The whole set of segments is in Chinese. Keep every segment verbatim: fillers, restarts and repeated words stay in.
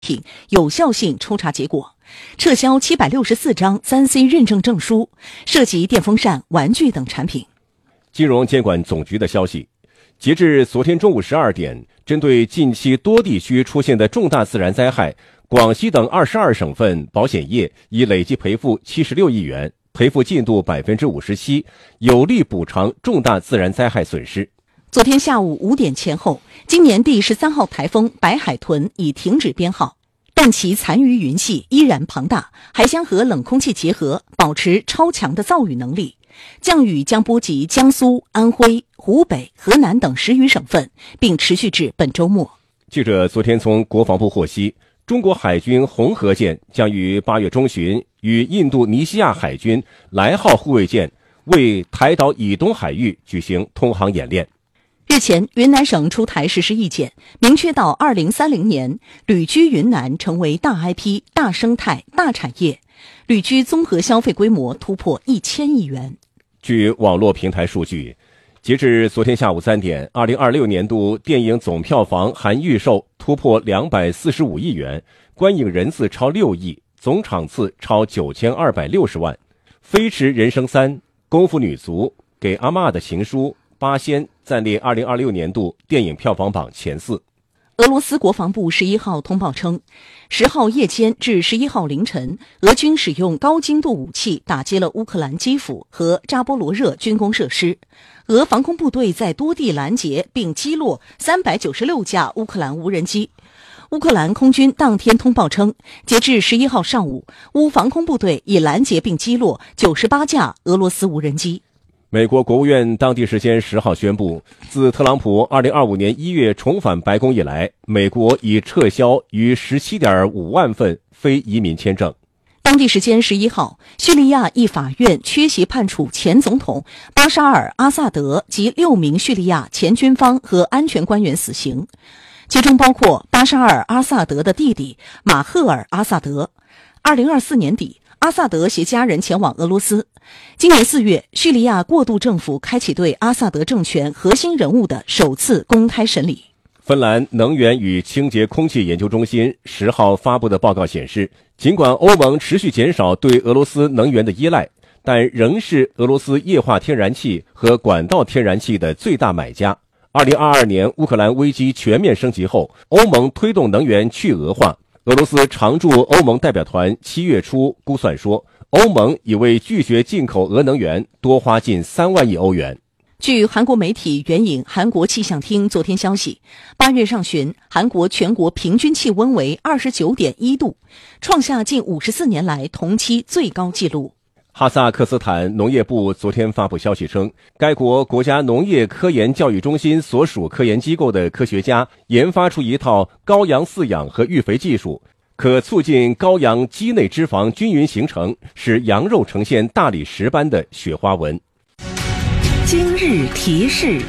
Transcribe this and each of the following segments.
品有效性抽查结果，撤销七百六十四张 三 C 认证证书，涉及电风扇、玩具等产品。 金融监管总局的消息，截至昨天中午十二点，针对近期多地区出现的重大自然灾害，广西等二十二省份保险业已累计赔付七十六亿元，赔付进度 百分之五十七， 有力补偿重大自然灾害损失。 昨天下午五点前后，今年第十三号台风白海豚已停止编号，但其残余云系依然庞大，还将和冷空气结合，保持超强的造雨能力。降雨将波及江苏、安徽、湖北、河南等十余省份，并持续至本周末。 记者昨天从国防部获悉，中国海军红河舰将于八月中旬与印度尼西亚海军来号护卫舰为台岛以东海域举行通航演练。 日前，云南省出台实施意见，明确到二零三零年，旅居云南成为大 I P、大生态、大产业，旅居综合消费规模突破一千亿元。 据网络平台数据，截至昨天下午三点，二零二六年度电影总票房含预售突破两百四十五亿元，观影人次超六亿，总场次超九千二百六十万。《飞驰人生三》、《功夫女足》、《给阿嬷的情书》、《八仙》暂列二零二六年度电影票房榜前四。 俄罗斯国防部十一号通报称，十号夜间至十一号凌晨，俄军使用高精度武器打击了乌克兰基辅和扎波罗热军工设施。俄防空部队在多地拦截并击落三百九十六架乌克兰无人机。乌克兰空军当天通报称，截至十一号上午，乌防空部队已拦截并击落九十八架俄罗斯无人机。 美国国务院当地时间十号宣布，自特朗普二零二五年一月重返白宫以来，美国已撤销逾 十七点五万份非移民签证。 当地时间十一号，叙利亚一法院缺席判处前总统巴沙尔·阿萨德及六名叙利亚前军方和安全官员死刑，其中包括巴沙尔·阿萨德的弟弟马赫尔·阿萨德。二零二四年底，阿萨德携家人前往俄罗斯。今年四月，叙利亚过渡政府开启对阿萨德政权核心人物的首次公开审理。 芬兰能源与清洁空气研究中心十号发布的报告显示，尽管欧盟持续减少对俄罗斯能源的依赖，但仍是俄罗斯液化天然气和管道天然气的最大买家。二零二二年乌克兰危机全面升级后，欧盟推动能源去俄化。俄罗斯常驻欧盟代表团七月初估算说，欧盟已为拒绝进口俄能源多花近三万亿欧元。 据韩国媒体援引韩国气象厅昨天消息，八月上旬，韩国全国平均气温为 二十九点一度，创下近五十四年来同期最高纪录。 哈萨克斯坦农业部昨天发布消息称，该国国家农业科研教育中心所属科研机构的科学家研发出一套羔羊饲养和育肥技术，可促进羔羊肌内脂肪均匀形成，使羊肉呈现大理石般的雪花纹。 今日提示：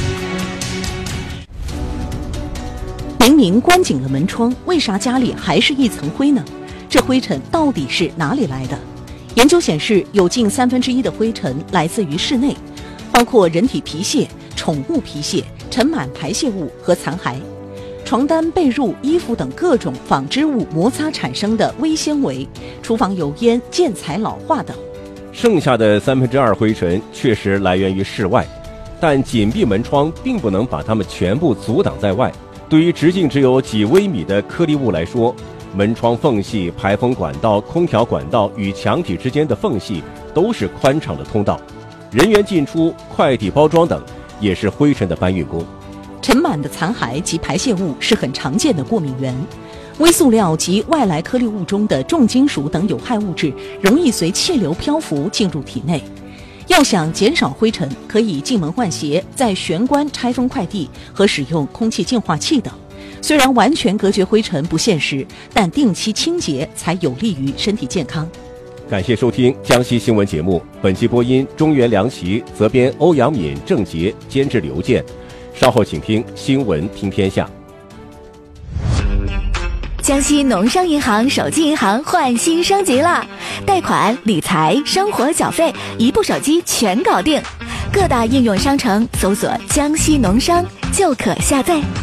明明关紧了门窗，为啥家里还是一层灰呢？这灰尘到底是哪里来的？研究显示，有近三分之一的灰尘来自于室内，包括人体皮屑、宠物皮屑、尘螨排泄物和残骸。床单、被褥、衣服等各种纺织物摩擦产生的微纤维、厨房油烟、建材老化等。 剩下的三分之二灰尘确实来源于室外，但紧闭门窗并不能把它们全部阻挡在外。对于直径只有几微米的颗粒物来说，门窗缝隙、排风管道、空调管道与墙体之间的缝隙都是宽敞的通道，人员进出、快递包装等也是灰尘的搬运工。 尘螨的残骸及排泄物是很常见的过敏源，微塑料及外来颗粒物中的重金属等有害物质容易随气流漂浮进入体内。要想减少灰尘，可以进门换鞋、在玄关拆封快递和使用空气净化器等。虽然完全隔绝灰尘不现实，但定期清洁才有利于身体健康。 感谢收听江西新闻节目，本期播音中原梁琦，责编欧阳敏、郑杰，监制刘健。稍后请听新闻听天下。 江西农商银行手机银行换新升级了，贷款、理财、生活缴费，一部手机全搞定。各大应用商城搜索江西农商就可下载。